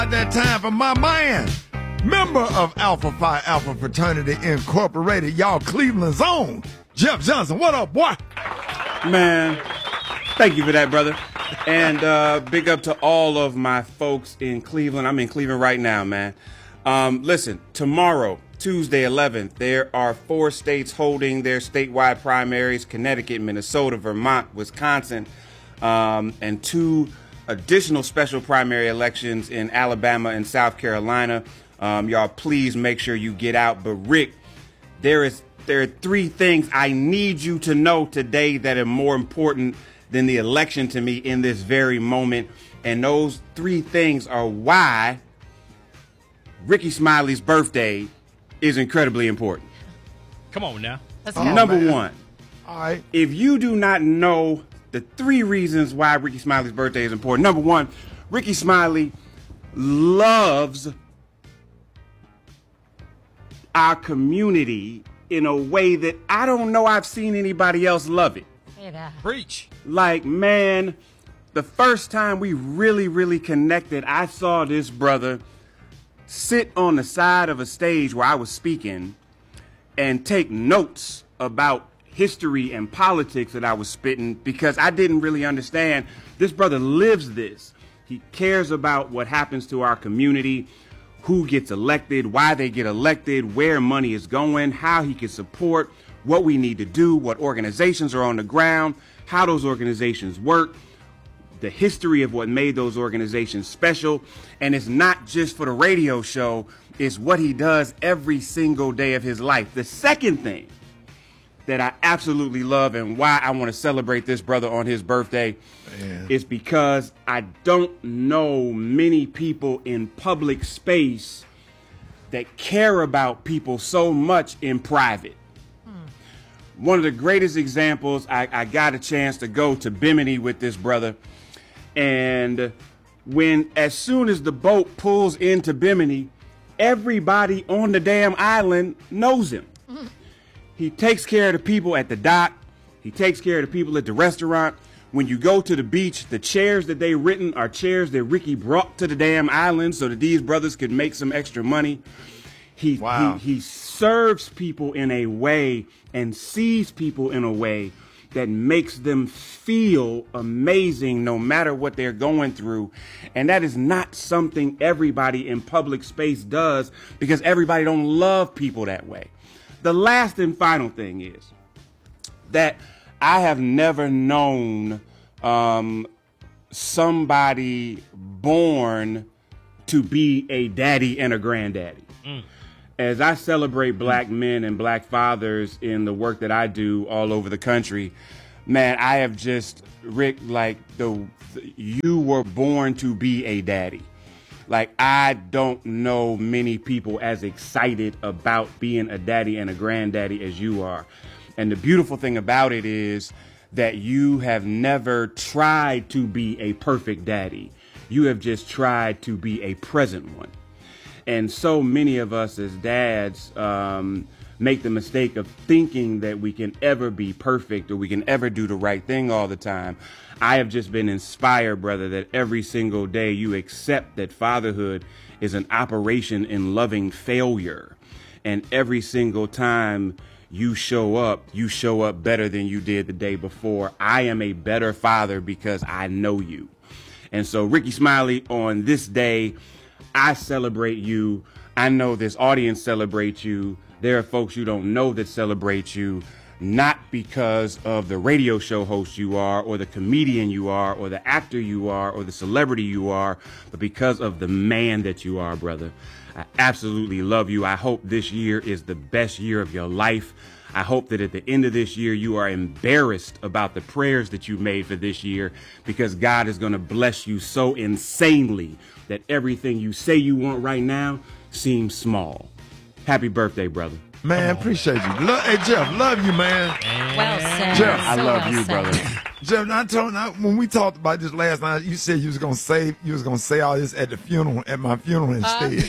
That time for my man, member of Alpha Phi Alpha Fraternity Incorporated, y'all Cleveland's own, Jeff Johnson. What up, boy? Man, thank you for that, brother. And big up to all of my folks in Cleveland. I'm in Cleveland right now, man. Listen, tomorrow, Tuesday 11th, there are 4 states holding their statewide primaries: Connecticut, Minnesota, Vermont, Wisconsin, and 2 additional special primary elections in Alabama and South Carolina. Y'all, please make sure you get out. But Rick, there are 3 things I need you to know today that are more important than the election to me in this very moment. And those 3 things are why Rickey Smiley's birthday is incredibly important. Come on now. Number 1. All right. If you do not know the 3 reasons why Rickey Smiley's birthday is important. Number 1, Rickey Smiley loves our community in a way that I don't know I've seen anybody else love it. Preach. Like, man, the first time we really connected, I saw this brother sit on the side of a stage where I was speaking and take notes about history and politics that I was spitting, because I didn't really understand. This brother lives this. He cares about what happens to our community, who gets elected, why they get elected, where money is going, how he can support, what we need to do, what organizations are on the ground, how those organizations work, the history of what made those organizations special. And it's not just for the radio show, it's what he does every single day of his life. The second thing that I absolutely love and why I want to celebrate this brother on his birthday is because I don't know many people in public space that care about people so much in private. One of the greatest examples, I got a chance to go to Bimini with this brother, and as soon as the boat pulls into Bimini, everybody on the damn island knows him. He takes care of the people at the dock. He takes care of the people at the restaurant. When you go to the beach, the chairs that they written are chairs that Rickey brought to the damn island so that these brothers could make some extra money. He serves people in a way and sees people in a way that makes them feel amazing no matter what they're going through. And that is not something everybody in public space does, because everybody don't love people that way. The last and final thing is that I have never known somebody born to be a daddy and a granddaddy. As I celebrate black men and black fathers in the work that I do all over the country, man, I have just, Rick, like, you were born to be a daddy. Like, I don't know many people as excited about being a daddy and a granddaddy as you are. And the beautiful thing about it is that you have never tried to be a perfect daddy. You have just tried to be a present one. And so many of us as dads make the mistake of thinking that we can ever be perfect or we can ever do the right thing all the time. I have just been inspired, brother, that every single day you accept that fatherhood is an operation in loving failure. And every single time you show up better than you did the day before. I am a better father because I know you. And so, Rickey Smiley, on this day, I celebrate you. I know this audience celebrates you. There are folks you don't know that celebrate you, not because of the radio show host you are, or the comedian you are, or the actor you are, or the celebrity you are, but because of the man that you are, brother. I absolutely love you. I hope this year is the best year of your life. I hope that at the end of this year, you are embarrassed about the prayers that you made for this year, because God is going to bless you so insanely that everything you say you want right now seems small. Happy birthday, brother. Man, appreciate you. Hey, Jeff, love you, man. Well said. Jeff, I love you, brother. Jeff, when we talked about this last night, you said you was gonna say all this at my funeral instead.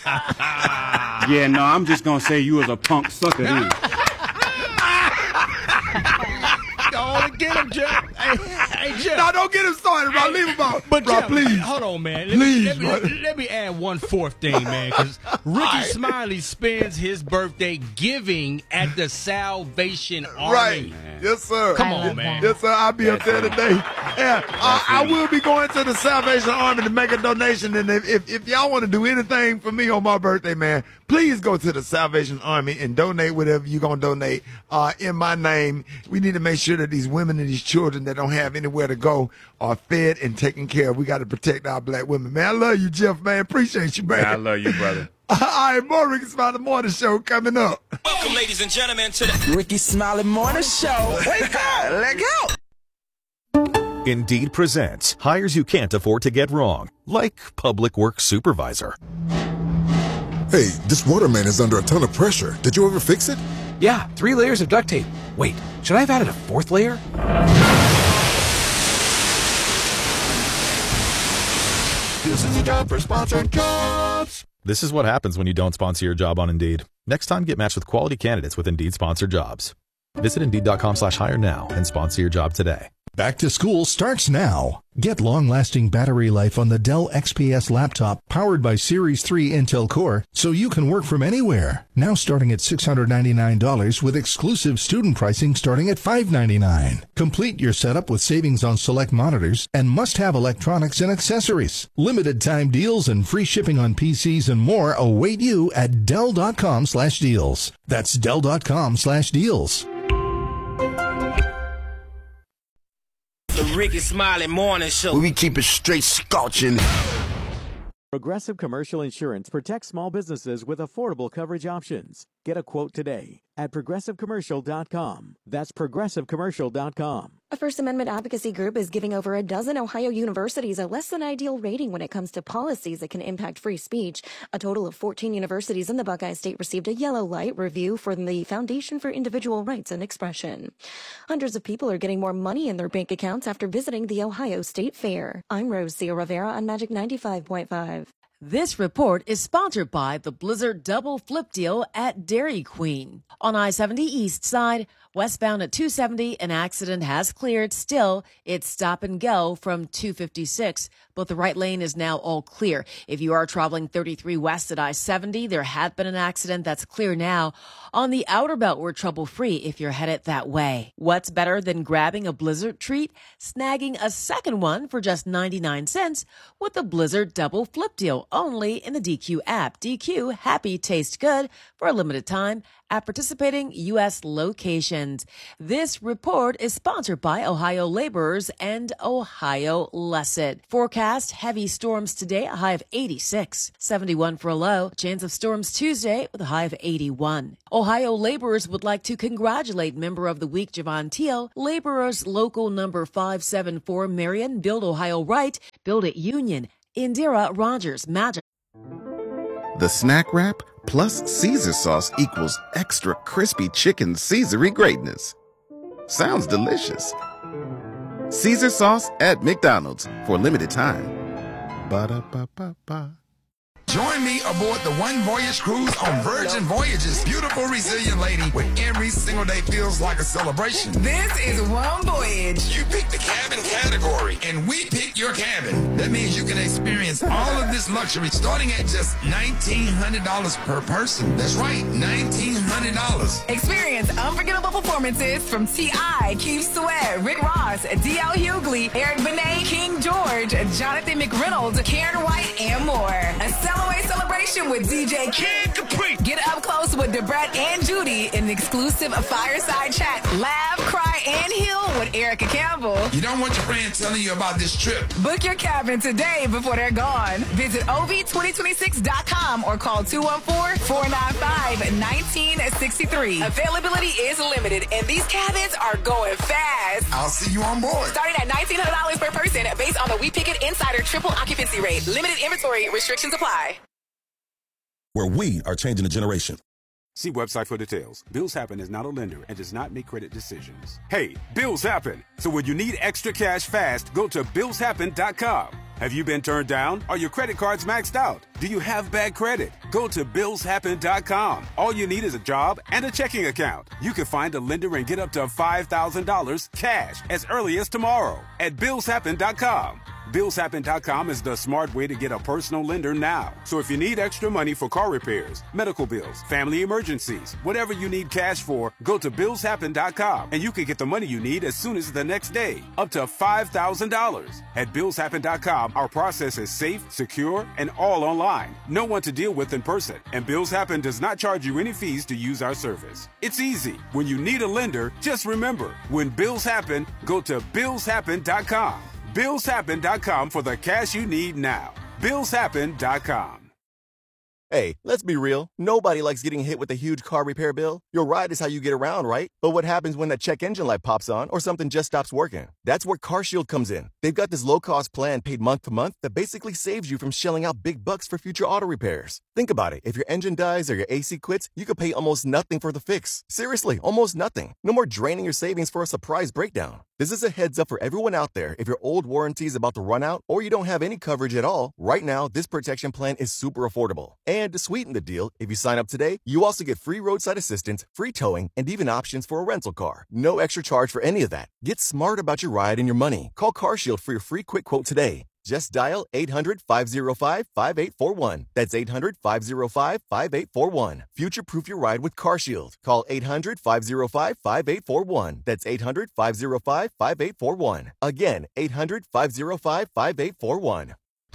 Yeah, no, I'm just gonna say you was a punk sucker then. Don't get him, Jeff. Hey, Jeff. No, Don't get him started, bro. Leave him out. But bro, Jeff, please. hold on, man. Let me add one fourth thing, man, because Ricky Smiley spends his birthday giving at the Salvation Army. Right. Yes, sir. Come on, man. Yes, sir. I'll be up there today. Yeah, I will be going to the Salvation Army to make a donation. And if y'all want to do anything for me on my birthday, man, please go to the Salvation Army and donate whatever you're going to donate in my name. We need to make sure that these women and these children that don't have anywhere to go are fed and taken care of. We got to protect our black women, man. I love you, Jeff, man. Appreciate you, man. I love you, brother. All right, more Ricky Smiley Morning Show coming up. Welcome, ladies and gentlemen, to the Ricky Smiley Morning Show. Wake up, let go. Indeed presents hires you can't afford to get wrong, like public works supervisor. Hey, this waterman is under a ton of pressure. Did you ever fix it? Yeah, 3 layers of duct tape. Wait, should I have added a 4th layer? This is a job for sponsored jobs. This is what happens when you don't sponsor your job on Indeed. Next time, get matched with quality candidates with Indeed sponsored jobs. Visit Indeed.com/hire now and sponsor your job today. Back to school starts now. Get long-lasting battery life on the Dell XPS laptop powered by Series 3 Intel Core so you can work from anywhere. Now starting at $699 with exclusive student pricing starting at $599. Complete your setup with savings on select monitors and must-have electronics and accessories. Limited time deals and free shipping on PCs and more await you at Dell.com/deals. That's Dell.com/deals. The Ricky Smiley Morning Show. We keep it straight scorching. Progressive Commercial Insurance protects small businesses with affordable coverage options. Get a quote today at ProgressiveCommercial.com. That's ProgressiveCommercial.com. A First Amendment advocacy group is giving over a dozen Ohio universities a less than ideal rating when it comes to policies that can impact free speech. A total of 14 universities in the Buckeye State received a yellow light review from the Foundation for Individual Rights and Expression. Hundreds of people are getting more money in their bank accounts after visiting the Ohio State Fair. I'm Rosia Rivera on Magic 95.5. This report is sponsored by the Blizzard Double Flip Deal at Dairy Queen. On I-70 East Side, westbound at 270, an accident has cleared. Still, it's stop and go from 256, but the right lane is now all clear. If you are traveling 33 west at I-70, there had been an accident that's clear now. On the outer belt, we're trouble-free if you're headed that way. What's better than grabbing a Blizzard treat? Snagging a second one for just 99 cents with the Blizzard Double Flip Deal, only in the DQ app. DQ, happy, taste good for a limited time at participating U.S. locations. This report is sponsored by Ohio Laborers and Ohio Lusset. Forecast heavy storms today, a high of 86. 71 for a low. Chance of storms Tuesday with a high of 81. Ohio Laborers would like to congratulate Member of the Week Javon Teal, Laborers Local Number 574 Marion, Build Ohio Right, Build It Union, Indira Rogers, Magic. The snack wrap plus Caesar sauce equals extra crispy chicken Caesar-y greatness. Sounds delicious. Caesar sauce at McDonald's for a limited time. Ba-da-ba-ba-ba. Join me aboard the One Voyage cruise on Virgin Voyages. Beautiful, resilient lady, where every single day feels like a celebration. This is One Voyage. You pick the cabin category, and we pick your cabin. That means you can experience all of this luxury starting at just $1,900 per person. That's right, $1,900. Experience unforgettable performances from T.I., Keith Sweat, Rick Ross, D.L. Hughley, Eric Benet, King George, Jonathan McReynolds, Karen White, and more. A celebration with DJ Kid Capri. Get up close with Debrett and Judy in an exclusive fireside chat. Laugh, cry, and heal with Erica Campbell. You don't want your friend telling you about this trip. Book your cabin today before they're gone. Visit OV2026.com or call 214-495-1963. Availability is limited, and these cabins are going fast. I'll see you on board. Starting at $1,900 per person based on the We Pick It Insider triple occupancy rate. Limited inventory restrictions apply. Where we are changing a generation. See website for details. Bills Happen is not a lender and does not make credit decisions. Hey, bills happen. So when you need extra cash fast, go to billshappen.com. Have you been turned down? Are your credit cards maxed out? Do you have bad credit? Go to billshappen.com. All you need is a job and a checking account. You can find a lender and get up to $5,000 cash as early as tomorrow at billshappen.com. Billshappen.com is the smart way to get a personal lender now. So if you need extra money for car repairs, medical bills, family emergencies, whatever you need cash for, go to billshappen.com and you can get the money you need as soon as the next day, up to $5,000. At billshappen.com, our process is safe, secure, and all online. No one to deal with in person, and Bills Happen does not charge you any fees to use our service. It's easy. When you need a lender, just remember, when bills happen, go to billshappen.com. billshappen.com for the cash you need now. billshappen.com. Hey, let's be real. Nobody likes getting hit with a huge car repair bill. Your ride is how you get around, right? But what happens when that check engine light pops on or something just stops working? That's where CarShield comes in. They've got this low-cost plan paid month to month that basically saves you from shelling out big bucks for future auto repairs. Think about it. If your engine dies or your AC quits, you could pay almost nothing for the fix. Seriously, almost nothing. No more draining your savings for a surprise breakdown. This is a heads up for everyone out there. If your old warranty is about to run out or you don't have any coverage at all, right now, this protection plan is super affordable. And to sweeten the deal, if you sign up today, you also get free roadside assistance, free towing, and even options for a rental car. No extra charge for any of that. Get smart about your ride and your money. Call CarShield for your free quick quote today. Just dial 800-505-5841. That's 800-505-5841. Future-proof your ride with CarShield. Call 800-505-5841. That's 800-505-5841. Again, 800-505-5841.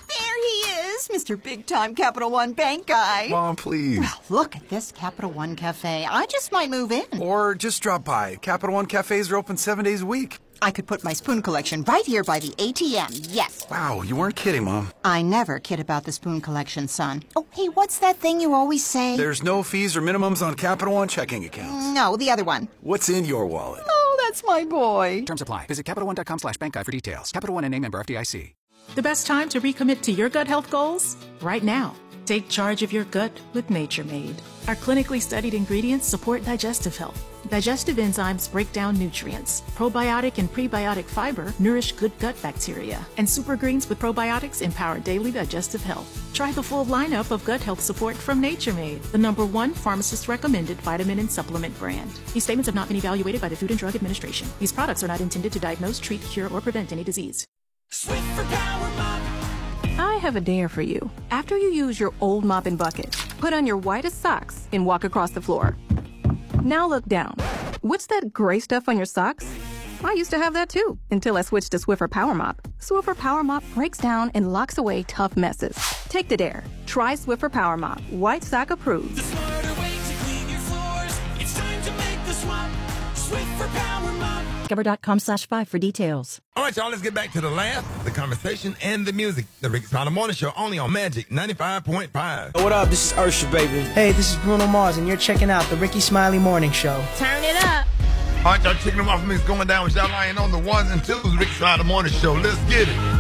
Mr. Big-Time Capital One Bank guy. Mom, please. Well, look at this Capital One Cafe. I just might move in. Or just drop by. Capital One cafes are open 7 days a week. I could put my spoon collection right here by the ATM, yes. Wow, you weren't kidding, Mom. I never kid about the spoon collection, son. Oh, hey, what's that thing you always say? There's no fees or minimums on Capital One checking accounts. No, the other one. What's in your wallet? Oh, that's my boy. Terms apply. Visit CapitalOne.com/bank guide for details. Capital One and a member FDIC. The best time to recommit to your gut health goals? Right now. Take charge of your gut with Nature Made. Our clinically studied ingredients support digestive health. Digestive enzymes break down nutrients. Probiotic and prebiotic fiber nourish good gut bacteria. And super greens with probiotics empower daily digestive health. Try the full lineup of gut health support from Nature Made, the #1 pharmacist-recommended vitamin and supplement brand. These statements have not been evaluated by the Food and Drug Administration. These products are not intended to diagnose, treat, cure, or prevent any disease. Swiffer Power Mop. I have a dare for you. After you use your old mop and bucket, put on your whitest socks and walk across the floor. Now look down. What's that gray stuff on your socks? I used to have that too, until I switched to Swiffer Power Mop. Swiffer Power Mop breaks down and locks away tough messes. Take the dare. Try Swiffer Power Mop. White sock approved. The smarter way to clean your floors. It's time to make the swap. Swiffer Power Mop. Discover.com/5 for details. All right, y'all, let's get back to the laugh, the conversation, and the music. The Ricky Smiley Morning Show, only on Magic 95.5. What up? This is Ursha, baby. Hey, this is Bruno Mars, and you're checking out the Ricky Smiley Morning Show. Turn it up. All right, y'all, checking them off for me. It's going down with y'all lying on the ones and twos. Ricky Smiley Morning Show. Let's get it.